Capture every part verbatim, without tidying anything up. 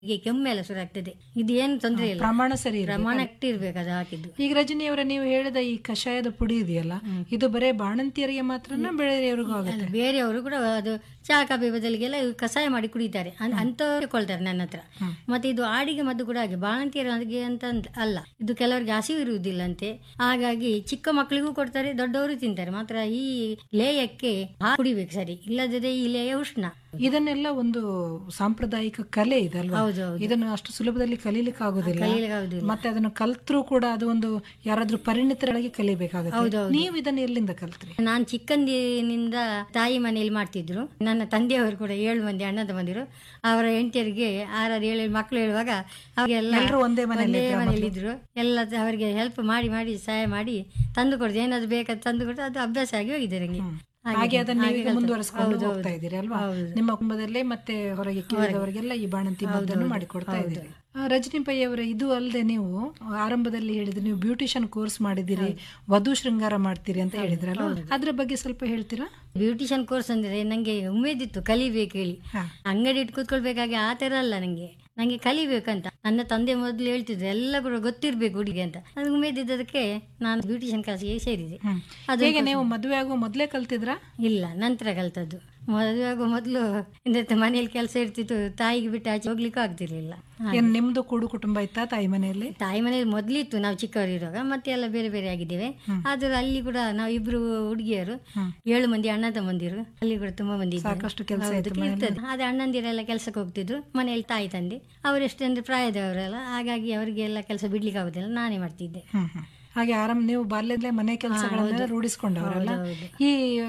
ಹೀಗೆ ಕೆಮ್ಮೆಲ್ಲ ಶುರು ಆಗ್ತದೆ. ಇದು ಏನು ತೊಂದರೆ ಇಲ್ಲ, ಪ್ರಮಾಣ ಸರಿ ಇರ್ಬೇಕು. ಪ್ರಮಾಣ ಇರ್ಬೇಕು ಅದು ಹಾಕಿದ್ದು. ಈಗ ರಜನಿಯವರ ನೀವು ಹೇಳಿದ ಈ ಕಷಾಯದ ಪುಡಿ ಇದೆಯಲ್ಲ, ಇದು ಬರೇ ಬಾಣಂತಿಯರಿಗೆ ಮಾತ್ರನ ಬೇರೆಯವರಿಗೂ ಆಗುತ್ತೆ? ಬೇರೆಯವರು ಕೂಡ ಅದು ಚಹಾ ಕಾಫಿ ಬದಲಿಗೆಲ್ಲ ಇವು ಕಷಾಯ ಮಾಡಿ ಕುಡಿತಾರೆ, ಅಂತವ್ರು ಕೊಳ್ತಾರೆ ನನ್ನ ಹತ್ರ. ಮತ್ತೆ ಇದು ಆಡಿಗೆ ಮದ್ದು ಕೂಡ ಹಾಗೆ, ಬಾಣಂತಿಯರಿಗೆ ಅಂತ ಅಂತ ಅಲ್ಲ, ಇದು ಕೆಲವರಿಗೆ ಹಸಿವು ಇರುವುದಿಲ್ಲಂತೆ, ಹಾಗಾಗಿ ಚಿಕ್ಕ ಮಕ್ಕಳಿಗೂ ಕೊಡ್ತಾರೆ, ದೊಡ್ಡವರು ತಿಂತಾರೆ. ಮಾತ್ರ ಈ ಲೇಯಕ್ಕೆ ಹಾಲು ಕುಡಿಬೇಕು ಸರಿ, ಇಲ್ಲದಿದ್ರೆ ಈ ಲೇಯ ಉಷ್ಣ. ಇದನ್ನೆಲ್ಲ ಒಂದು ಸಾಂಪ್ರದಾಯಿಕ ಕಲೆ ಇದಲ್ವಾ, ಇದನ್ನು ಅಷ್ಟು ಸುಲಭದಲ್ಲಿ ಕಲೀಲಿಕ್ಕೆ ಆಗುದಿಲ್ಲ. ಮತ್ತೆ ಅದನ್ನು ಕಲ್ತ್ರೂ ಕೂಡ ಅದು ಒಂದು ಯಾರಾದ್ರೂ ಪರಿಣಿತರಾಗಿ ಕಲಿಬೇಕಾಗುತ್ತೆ. ನೀವು ಇದನ್ನು ಎಲ್ಲಿಂದ ಕಲ್ತ್ರಿ? ನಾನು ಚಿಕ್ಕಂದಿನಿಂದ ತಾಯಿ ಮನೆಯಲ್ಲಿ ಮಾಡ್ತಿದ್ರು. ನನ್ನ ತಂದೆಯವರು ಕೂಡ ಏಳು ಮಂದಿ ಅಣ್ಣ ತಮ್ಮಂದಿರು, ಅವರ ಹೆಂಡತಿಯರಿಗೆ ಆರಾರು ಏಳು ಮಕ್ಕಳು ಹೇಳುವಾಗ ಅವರಿಗೆಲ್ಲ ಒಂದೇ ಮನೆಯಲ್ಲಿ ಇದ್ರು. ಎಲ್ಲ ಅವರಿಗೆ ಹೆಲ್ಪ್ ಮಾಡಿ ಮಾಡಿ ಸಹಾಯ ಮಾಡಿ ತಂದು ಕೊಡ್ದು, ಏನಾದ್ರು ಬೇಕಾದ ತಂದು ಕೊಟ್ಟು ಅದು ಅಭ್ಯಾಸ ಆಗಿ ಹೋಗಿದೆ ನನಗೆ. ಹಾಗೆ ಅದನ್ನ ನೀವು ಮುಂದುವರಿಸಿಕೊಂಡು ಹೋಗ್ತಾ ಇದ್ದೀರಿ ಅಲ್ವಾ? ನಿಮ್ಮ ಕುಟುಂಬದಲ್ಲೇ ಮತ್ತೆ ಹೊರಗೆ ಕೇಳಿದವರಿಗೆಲ್ಲ ಈ ಬಾಣಂತಿ ಮದ್ದನ್ನು ಮಾಡಿಕೊಡ್ತಾ ಇದ್ದೀರಿ. ರಜನಿ ಪೈ ಅವರ, ಇದು ಅಲ್ಲದೆ ನೀವು ಆರಂಭದಲ್ಲಿ ಹೇಳಿದ್ರೆ ನೀವು ಬ್ಯೂಟಿಷಿಯನ್ ಕೋರ್ಸ್ ಮಾಡಿದಿರಿ, ವಧು ಶೃಂಗಾರ ಮಾಡ್ತೀರಿ ಅಂತ ಹೇಳಿದ್ರಲ್ಲ, ಅದ್ರ ಬಗ್ಗೆ ಸ್ವಲ್ಪ ಹೇಳ್ತೀರಾ? ಬ್ಯೂಟಿಷಿಯನ್ ಕೋರ್ಸ್ ಅಂದ್ರೆ ನಂಗೆ ಉಮೇದಿತ್ತು ಕಲಿಬೇಕು ಹೇಳಿ, ಅಂಗಡಿ ಇಟ್ಟು ಕೂತ್ಕೊಳ್ಬೇಕಾಗಿ ಆ ತರ ಅಲ್ಲ, ನಂಗೆ ನಂಗೆ ಕಲಿಬೇಕಂತ. ನನ್ನ ತಂದೆ ಮೊದಲು ಹೇಳ್ತಿದ್ರು ಎಲ್ಲ ಕೂಡ ಗೊತ್ತಿರ್ಬೇಕು ಹುಡುಗಿ ಅಂತ. ಅದು ಉಮೇದಿದ್ದದಕ್ಕೆ ನಾನು ಬ್ಯೂಟಿಷಿಯನ್ ಕ್ಲಾಸ್ಗೆ ಸೇರಿದೆ. ಹೇಗೆ ನೀವು ಮದುವೆ ಆಗುವ ಮೊದಲೇ ಕಲ್ತಿದ್ರಾ? ಇಲ್ಲ, ನಂತರ ಕಲ್ತದ್ದು. ಮದುವೆ ಆಗುವ ಮೊದಲು ಮನೆಯಲ್ಲಿ ಕೆಲಸ ಇರ್ತಿತ್ತು, ತಾಯಿಗೆ ಬಿಟ್ಟು ಆಚೆ ಹೋಗ್ಲಿಕ್ಕೂ ಆಗ್ತಿರ್ಲಿಲ್ಲ. ನಿಮ್ದು ಕೂಡು ಕುಟುಂಬ ಇತ್ತಾ ತಾಯಿ ಮನೆಯಲ್ಲಿ? ತಾಯಿ ಮನೆಯಲ್ಲಿ ಮೊದ್ಲಿತ್ತು, ನಾವು ಚಿಕ್ಕವರು ಇರುವಾಗ. ಮತ್ತೆ ಎಲ್ಲ ಬೇರೆ ಬೇರೆ ಆಗಿದ್ದೇವೆ. ಆದ್ರೆ ಅಲ್ಲಿ ಕೂಡ ನಾವು ಇಬ್ರು ಹುಡುಗಿಯರು, ಏಳು ಮಂದಿ ಅಣ್ಣ ತಮ್ಮಂದಿರು, ಅಲ್ಲಿ ಕೂಡ ತುಂಬಾ ಮಂದಿ ಸಾಕಷ್ಟು ಕೆಲಸ ಇರ್ತದೆ. ಆದ್ರೆ ಅಣ್ಣಂದಿರೆಲ್ಲ ಕೆಲಸಕ್ಕೆ ಹೋಗ್ತಿದ್ರು, ಮನೆಯಲ್ಲಿ ತಾಯಿ ತಂದೆ ಅವರೆಷ್ಟಂದ್ರೆ ಪ್ರಾಯದವರೆಲ್ಲ, ಹಾಗಾಗಿ ಅವರಿಗೆಲ್ಲ ಕೆಲಸ ಬಿಡ್ಲಿಕ್ಕೆ ಆಗುದಿಲ್ಲ, ನಾನೇ ಮಾಡ್ತಿದ್ದೆ. ಹಾಗೆ ಆರಾಮ್ ನೀವು ಬಾಲ್ಯದಲ್ಲೇ ಮನೆ ಕೆಲಸಗಳನ್ನೆಲ್ಲ ರೂಢಿಸ್ಕೊಂಡವರಲ್ಲ. ಈ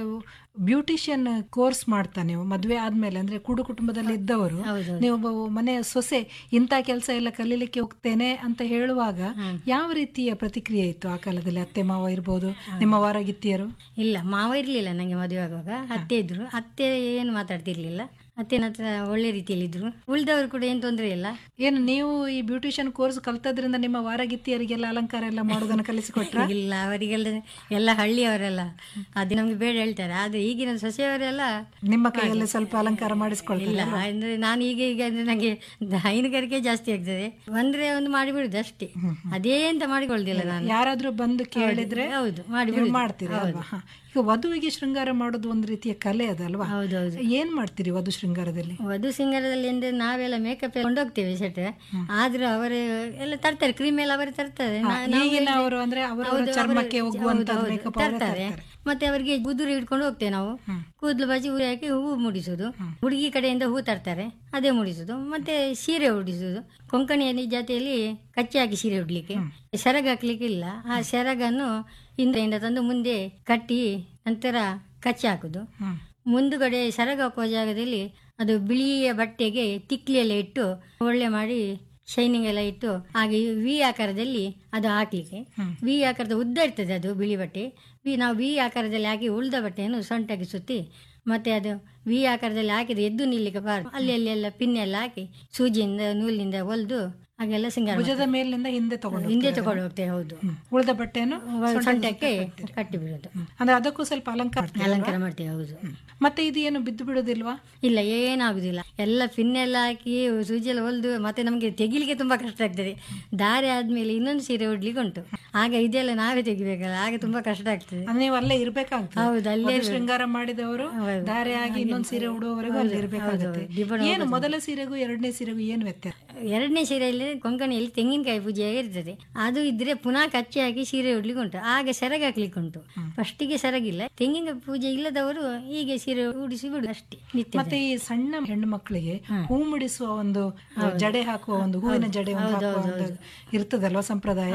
ಬ್ಯೂಟಿಷಿಯನ್ ಕೋರ್ಸ್ ಮಾಡ್ತಾ ನೀವು ಮದ್ವೆ ಆದ್ಮೇಲೆ, ಅಂದ್ರೆ ಕೂಡು ಕುಟುಂಬದಲ್ಲಿ ಇದ್ದವರು, ನೀವು ಮನೆಯ ಸೊಸೆ ಇಂಥ ಕೆಲಸ ಎಲ್ಲ ಕಲೀಲಿಕ್ಕೆ ಹೋಗ್ತೇನೆ ಅಂತ ಹೇಳುವಾಗ ಯಾವ ರೀತಿಯ ಪ್ರತಿಕ್ರಿಯೆ ಇತ್ತು ಆ ಕಾಲದಲ್ಲಿ? ಅತ್ತೆ ಮಾವ ಇರ್ಬೋದು, ನಿಮ್ಮ ವಾರಗಿತ್ತಿಯರು? ಇಲ್ಲ, ಮಾವ ಇರ್ಲಿಲ್ಲ ನಂಗೆ ಮದುವೆ ಆಗುವಾಗ, ಅತ್ತೆ ಇದ್ರು. ಅತ್ತೆ ಏನು ಮಾತಾಡ್ತಿರ್ಲಿಲ್ಲ, ಅತ್ತೆನ ಹತ್ರ ಒಳ್ಳೆ ರೀತಿಯಲ್ಲಿ ಇದ್ರು. ಉಳಿದವರು ಕೂಡ ಏನ್ ತೊಂದರೆ ಇಲ್ಲ. ಏನು ನೀವು ಈ ಬ್ಯೂಟಿಷಿಯನ್ ಕೋರ್ಸ್ ಕಲ್ತದ್ರಿಂದ ನಿಮ್ಮ ವಾರಗಿತ್ತಿಯರಿಗೆಲ್ಲ ಅಲಂಕಾರ ಎಲ್ಲ ಮಾಡೋದನ್ನ ಕಲಿಸಿಕೊಟ್ರ? ಇಲ್ಲ, ಅವರಿಗೆಲ್ಲ ಎಲ್ಲ ಹಳ್ಳಿಯವರೆಲ್ಲ ಅದು ನಮ್ಗೆ ಬೇಡ ಹೇಳ್ತಾರೆ. ಆದ್ರೆ ಈಗಿನ ಸೊಸೆಯವರೆಲ್ಲ ನಿಮ್ಮ ಕೈಯಲ್ಲಿ ಸ್ವಲ್ಪ ಅಲಂಕಾರ ಮಾಡಿಸ್ಕೊಳ್ಳಿಲ್ಲ. ಅಂದ್ರೆ ನಾನು ಈಗ ಈಗ ಅಂದ್ರೆ ನಂಗೆ ಹೈನುಗಾರಿಕೆ ಜಾಸ್ತಿ ಆಗ್ತದೆ, ಬಂದ್ರೆ ಒಂದು ಮಾಡಿಬಿಡುದು ಅಷ್ಟೇ, ಅದೇ ಅಂತ ಮಾಡಿಕೊಳ್ಳುದಿಲ್ಲ ನಾನು. ಯಾರಾದ್ರೂ ಬಂದು ಕೇಳಿದ್ರೆ ಹೌದು ಮಾಡಿ ಮಾಡ್ತೀರಿ ಅಲ್ವಾ? ಈಗ ವಧುವಿಗೆ ಶೃಂಗಾರ ಮಾಡೋದು ಒಂದು ರೀತಿಯ ಕಲೆ ಅದಲ್ವಾ? ಹೌದೌದು. ಏನ್ ಮಾಡ್ತೀರಿ ವಧು ಶೃಂಗಾರದಲ್ಲಿ? ವಧು ಶೃಂಗಾರದಲ್ಲಿ ಅಂದ್ರೆ ನಾವೆಲ್ಲ ಮೇಕಪ್ ಕೊಂಡೋಗ್ತೇವೆ ಸೆಟ್, ಆದ್ರೂ ಅವರು ಎಲ್ಲ ತರ್ತಾರೆ, ಕ್ರೀಮ್ ಎಲ್ಲ ಅವರೇ ತರ್ತಾರೆ. ಅವರು ಅಂದ್ರೆ ಅವರ ಚರ್ಮಕ್ಕೆ ತರ್ತಾರೆ. ಮತ್ತೆ ಅವರಿಗೆ ಗುದುರು ಹಿಡ್ಕೊಂಡು ಹೋಗ್ತೇವೆ ನಾವು, ಕೂದಲು ಬಾಜಿ ಉರಿ ಹಾಕಿ ಹೂವು ಮುಡಿಸುದು, ಹುಡುಗಿ ಕಡೆಯಿಂದ ಹೂ ತರ್ತಾರೆ, ಅದೇ ಮುಡಿಸುದು. ಮತ್ತೆ ಸೀರೆ ಉಡಿಸುದು, ಕೊಂಕಣಿ ಜಾತಿಯಲ್ಲಿ ಕಚ್ಚಿ ಹಾಕಿ ಸೀರೆ ಉಡ್ಲಿಕ್ಕೆ, ಸೆರಗ ಹಾಕ್ಲಿಕ್ಕೆ ಇಲ್ಲ. ಆ ಸೆರಗನ್ನು ಹಿಂದೆಯಿಂದ ತಂದು ಮುಂದೆ ಕಟ್ಟಿ ನಂತರ ಕಚ್ಚಿ ಹಾಕುದು. ಮುಂದುಗಡೆ ಸೆರಗ ಹಾಕುವ ಜಾಗದಲ್ಲಿ ಅದು ಬಿಳಿಯ ಬಟ್ಟೆಗೆ ತಿಕ್ಲಿಯೆಲ್ಲ ಇಟ್ಟು ಒಳ್ಳೆ ಮಾಡಿ ಶೈನಿಂಗ್ ಎಲ್ಲ ಇಟ್ಟು ಹಾಗೆ ವಿ ಆಕಾರದಲ್ಲಿ ಅದು ಹಾಕ್ಲಿಕ್ಕೆ. ವಿ ಆಕಾರದ ಉದ್ದ ಇರ್ತದೆ ಅದು ಬಿಳಿ ಬಟ್ಟೆ. ವಿ ನಾವು ವಿ ಆಕಾರದಲ್ಲಿ ಹಾಕಿ ಉಳಿದ ಬಟ್ಟೆಯನ್ನು ಸೊಂಟಾಗಿ ಸುತ್ತಿ, ಮತ್ತೆ ಅದು ವಿ ಆಕಾರದಲ್ಲಿ ಹಾಕಿದ್ರೆ ಎದ್ದು ನಿಲ್ಲಿಕ್ಕೆ ಬಾರದು, ಅಲ್ಲಿ ಅಲ್ಲಿ ಎಲ್ಲ ಪಿನ್ನೆಲ್ಲ ಹಾಕಿ ಸೂಜಿಯಿಂದ ನೂಲಿನಿಂದ ಹೊಲಿದು ಹಾಗೆಲ್ಲ ಸಿಂಗಾರ ಭುಜದ ಮೇಲಿನಿಂದ ಹಿಂದೆ ತಗೊಂಡು ಹಿಂದೆ ತಗೊಂಡು ಹೋಗ್ತೇವೆ. ಹೌದು, ಉಳಿದ ಬಟ್ಟೆಯನ್ನು ಸೊಂಟಕ್ಕೆ ಕಟ್ಟಿ ಬಿಡೋದು. ಅಂದ್ರೆ ಅದಕ್ಕೂ ಸ್ವಲ್ಪ ಅಲಂಕಾರ ಅಲಂಕಾರ ಮಾಡ್ತೇವೆ. ಹೌದು. ಮತ್ತೆ ಇದು ಏನು ಬಿದ್ದು ಬಿಡೋದಿಲ್ವಾ? ಇಲ್ಲ, ಏನಾಗುದಿಲ್ಲ. ಎಲ್ಲ ಪಿನ್ನೆಲ್ಲ ಹಾಕಿ ಸೂಜಿ ಎಲ್ಲ ಹೊಲಿದು ಮತ್ತೆ ನಮ್ಗೆ ತೆಗಿಲಿಕ್ಕೆ ತುಂಬಾ ಕಷ್ಟ ಆಗ್ತದೆ. ದಾರೆ ಆದ್ಮೇಲೆ ಇನ್ನೊಂದು ಸೀರೆ ಉಡ್ಲಿಕ್ಕೆ ಉಂಟು, ಆಗ ಇದೆಲ್ಲ ನಾವೇ ತೆಗಿಬೇಕಲ್ಲ, ಆಗ ತುಂಬಾ ಕಷ್ಟ ಆಗ್ತದೆ. ನೀವು ಅಲ್ಲೇ ಇರ್ಬೇಕಾಗ್ತದೆ. ಹೌದು, ಅಲ್ಲೇ ಶೃಂಗಾರ ಮಾಡಿದವರು ದಾರೆ ಆಗಿ ಇನ್ನೊಂದು ಸೀರೆ ಉಡುವವರೆಗೂ ಅಲ್ಲಿ ಇರ್ಬೇಕಾಗುತ್ತೆ. ಏನು ಮೊದಲ ಸೀರೆಗೂ ಎರಡನೇ ಸೀರೆಗೂ ಏನು ವ್ಯತ್ಯಾಸ? ಎರಡನೇ ಸೀರೆಯಲ್ಲಿ ಕೊಂಕಣಿಯಲ್ಲಿ ತೆಂಗಿನಕಾಯಿ ಪೂಜೆ ಇರ್ತದೆ, ಅದು ಇದ್ರೆ ಪುನಃ ಕಚ್ಚಿ ಹಾಕಿ ಸೀರೆ ಉಡ್ಲಿಕ್ಕೆ ಉಂಟು, ಆಗ ಸೆರಗ ಹಾಕ್ಲಿಕ್ಕೆ ಉಂಟು. ಫಸ್ಟಿಗೆ ಸೆರಗಿಲ್ಲ, ತೆಂಗಿನ ಪೂಜೆ ಇಲ್ಲದವರು ಹೀಗೆ ಸೀರೆ ಉಡಿಸಿ ಬಿಡು ಅಷ್ಟೇ. ಮತ್ತೆ ಈ ಸಣ್ಣ ಹೆಣ್ಣು ಮಕ್ಕಳಿಗೆ ಹೂ ಮುಡಿಸುವ ಒಂದು ಜಡೆ ಹಾಕುವ ಒಂದು ಹೂವಿನ ಜಡೆ ಇರ್ತದಲ್ವಾ ಸಂಪ್ರದಾಯ?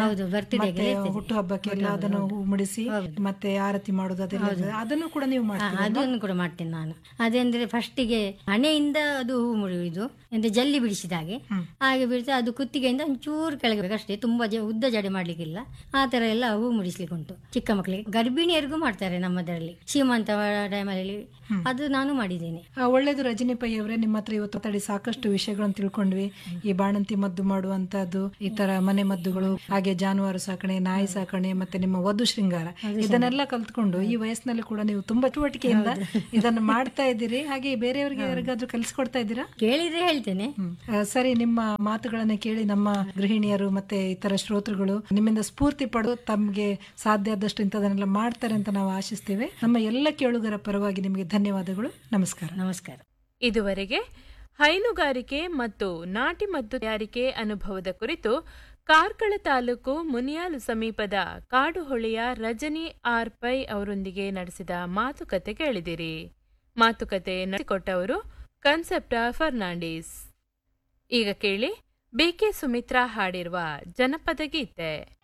ಹುಟ್ಟು ಹಬ್ಬಕ್ಕೆಲ್ಲ ಅದನ್ನು ಹೂ ಮುಡಿಸಿ ಮತ್ತೆ ಆರತಿ ಮಾಡುದು ಅದೆಲ್ಲ, ಅದನ್ನು ಕೂಡ ನೀವು ಮಾಡ್ತೀರಾ? ಅದನ್ನು ಕೂಡ ಮಾಡ್ತೇನೆ ನಾನು. ಅದಂದ್ರೆ ಫಸ್ಟಿಗೆ ಹಣೆಯಿಂದ ಅದು ಹೂ ಮುಡಿಯುವುದು, ಅಂದ್ರೆ ಜಲ್ಲಿ ಬಿಡಿಸಿದ ಹಾಗೆ ಹಾಗೆ ಬಿಡಿಸಿ ಅದು ಕುತ್ತಿಗೆಯಿಂದ ಒಂಚೂರು ಕೆಳಗೆ ಅಷ್ಟೇ, ತುಂಬಾ ಜ ಉದ್ದ ಜಡೆ ಮಾಡ್ಲಿಕ್ಕಿಲ್ಲ. ಆ ತರ ಎಲ್ಲ ಹೂ ಮುಡಿಸ್ಲಿಕ್ಕೆ ಉಂಟು. ಚಿಕ್ಕ ಮಕ್ಕಳಿಗೆ, ಗರ್ಭಿಣಿಯರಿಗೂ ಮಾಡ್ತಾರೆ ನಮ್ಮದರಲ್ಲಿ, ಸೀಮಂತ ಟೈಮಲ್ಲಿ ಅದು ನಾನು ಮಾಡಿದ್ದೇನೆ. ಆ, ಒಳ್ಳೇದು ರಜನಿ ಪೈ ಅವರೇ, ನಿಮ್ಮ ಹತ್ರ ಇವತ್ತು ಮಾತಾಡಿ ಸಾಕಷ್ಟು ವಿಷಯಗಳನ್ನು ತಿಳ್ಕೊಂಡ್ವಿ. ಈ ಬಾಣಂತಿ ಮದ್ದು ಮಾಡುವಂತದ್ದು, ಈ ತರ ಮನೆ ಮದ್ದುಗಳು, ಹಾಗೆ ಜಾನುವಾರು ಸಾಕಣೆ, ನಾಯಿ ಸಾಕಣೆ, ಮತ್ತೆ ನಿಮ್ಮ ವಧು ಶೃಂಗಾರ, ಇದನ್ನೆಲ್ಲ ಕಲ್ತ್ಕೊಂಡು ಈ ವಯಸ್ಸಿನಲ್ಲಿ ಕೂಡ ನೀವು ತುಂಬಾ ಚಟುವಟಿಕೆಯಿಂದ ಇದನ್ನು ಮಾಡ್ತಾ ಇದ್ದೀರಿ. ಹಾಗೆ ಬೇರೆಯವರಿಗೆ ಯಾರಿಗಾದ್ರೂ ಕಲಿಸ್ಕೊಡ್ತಾ ಇದ್ದೀರಾ? ಕೇಳಿದ್ರೆ ಹೇಳ್ತೇನೆ. ಆ, ಸರಿ, ನಿಮ್ಮ ಮಾತುಗಳನ್ನ ಕೇಳಿ ನಮ್ಮ ಗೃಹಿಣಿಯರು ಮತ್ತೆ ಇತರ ಶ್ರೋತೃಗಳು ನಿಮ್ಮಿಂದ ಸ್ಫೂರ್ತಿ ಪಡೆದು ತಮ್ಗೆ ಸಾಧ್ಯ ಆದಷ್ಟು ಇಂಥದನ್ನೆಲ್ಲ ಮಾಡ್ತಾರೆ ಅಂತ ನಾವು ಆಶಿಸ್ತೇವೆ. ನಮ್ಮ ಎಲ್ಲ ಕೇಳುಗರ ಪರವಾಗಿ ನಿಮಗೆ ಧನ್ಯವಾದಗಳು. ನಮಸ್ಕಾರ. ನಮಸ್ಕಾರ. ಇದುವರೆಗೆ ಹೈನುಗಾರಿಕೆ ಮತ್ತು ನಾಟಿ ಮದ್ದು ತಯಾರಿಕೆ ಅನುಭವದ ಕುರಿತು ಕಾರ್ಕಳ ತಾಲೂಕು ಮುನಿಯಾಲು ಸಮೀಪದ ಕಾಡುಹೊಳೆಯ ರಜನಿ ಆರ್ ಪೈ ಅವರೊಂದಿಗೆ ನಡೆಸಿದ ಮಾತುಕತೆ ಕೇಳಿದಿರಿ. ಮಾತುಕತೆ ನಡೆಸಿಕೊಟ್ಟವರು ಕನ್ಸೆಪ್ಟಾ ಫರ್ನಾಂಡಿಸ್. ಈಗ ಕೇಳಿ ಬಿ ಕೆ ಸುಮಿತ್ರಾ ಹಾಡಿರುವ ಜನಪದ ಗೀತೆ.